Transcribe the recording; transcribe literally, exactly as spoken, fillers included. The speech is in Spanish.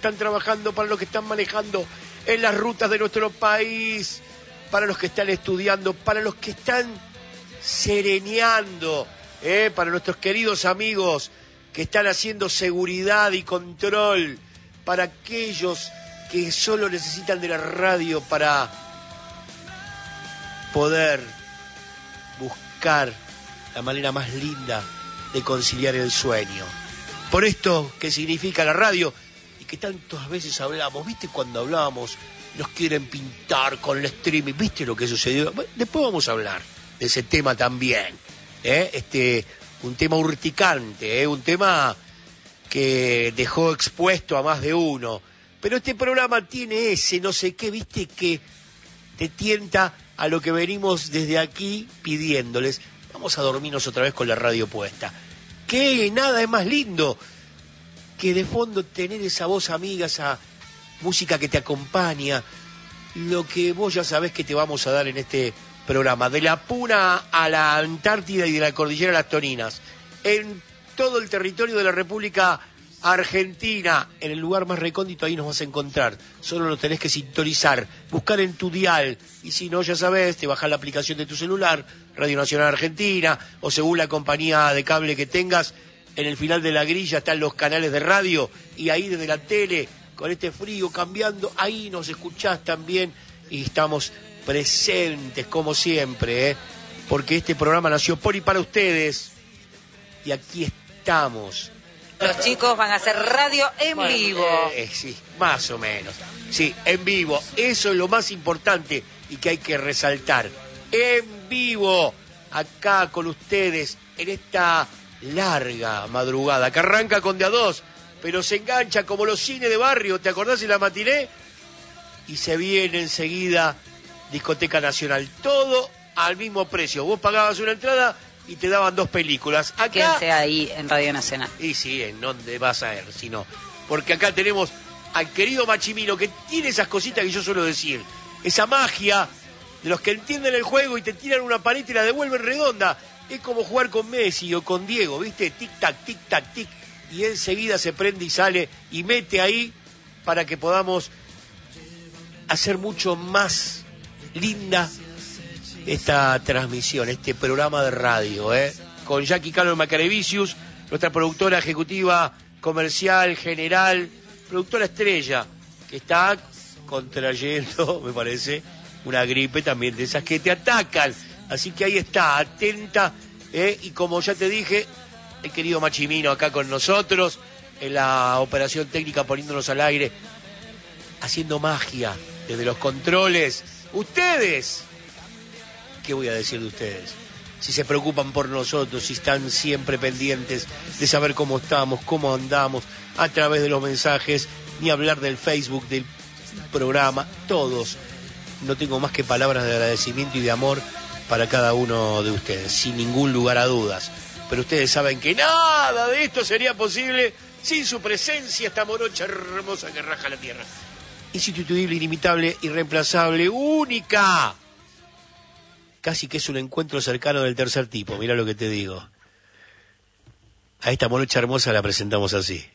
están trabajando, para los que están manejando en las rutas de nuestro país, para los que están estudiando, para los que están sereneando, ¿eh? Para nuestros queridos amigos que están haciendo seguridad y control, para aquellos que solo necesitan de la radio para poder buscar la manera más linda de conciliar el sueño. Por esto que significa la radio y que tantas veces hablamos, ¿viste? Cuando hablábamos, nos quieren pintar con el streaming, ¿viste lo que sucedió? Bueno, después vamos a hablar de ese tema también, ¿eh? Este, un tema urticante, ¿eh? Un tema que dejó expuesto a más de uno. Pero este programa tiene ese no sé qué, ¿viste? Que te tienta a lo que venimos desde aquí pidiéndoles. Vamos a dormirnos otra vez con la radio puesta. Que nada es más lindo que de fondo tener esa voz amiga, esa música que te acompaña, lo que vos ya sabés que te vamos a dar en este programa. De la Puna a la Antártida y de la Cordillera a las Toninas, en todo el territorio de la República Argentina, en el lugar más recóndito, ahí nos vas a encontrar. Solo lo tenés que sintonizar, buscar en tu dial, y si no, ya sabés, te bajás la aplicación de tu celular, Radio Nacional Argentina, o según la compañía de cable que tengas, en el final de la grilla están los canales de radio, y ahí desde la tele, con este frío cambiando, ahí nos escuchás también, y estamos presentes como siempre, ¿eh? Porque este programa nació por y para ustedes, y aquí estamos. Los chicos van a hacer radio en bueno, vivo. Eh, sí, más o menos. Sí, en vivo. Eso es lo más importante y que hay que resaltar. En vivo, acá con ustedes, en esta larga madrugada, que arranca con de a dos, pero se engancha como los cines de barrio, ¿te acordás en la matiné? Y se viene enseguida Discoteca Nacional. Todo al mismo precio. Vos pagabas una entrada y te daban dos películas. Acá, quédense ahí en Radio Nacional. Y sí, en donde vas a ir, si no. Porque acá tenemos al querido Machimino, que tiene esas cositas que yo suelo decir. Esa magia de los que entienden el juego y te tiran una pared y te la devuelven redonda. Es como jugar con Messi o con Diego, ¿viste? Tic-tac, tic-tac, tic. Y enseguida se prende y sale y mete ahí para que podamos hacer mucho más linda esta transmisión, este programa de radio, ¿eh? Con Jackie Carlos Macarevicius, nuestra productora ejecutiva, comercial, general, productora estrella, que está contrayendo, me parece, una gripe también de esas que te atacan. Así que ahí está, atenta, ¿eh? Y como ya te dije, el querido Machimino acá con nosotros, en la operación técnica poniéndonos al aire, haciendo magia desde los controles. Ustedes, ¿qué voy a decir de ustedes? Si se preocupan por nosotros, si están siempre pendientes de saber cómo estamos, cómo andamos, a través de los mensajes, ni hablar del Facebook, del programa, todos. No tengo más que palabras de agradecimiento y de amor para cada uno de ustedes, sin ningún lugar a dudas. Pero ustedes saben que nada de esto sería posible sin su presencia, esta morocha hermosa que raja la tierra. Insustituible, inimitable, irreemplazable, única. Casi que es un encuentro cercano del tercer tipo, mira lo que te digo. A esta morocha hermosa la presentamos así.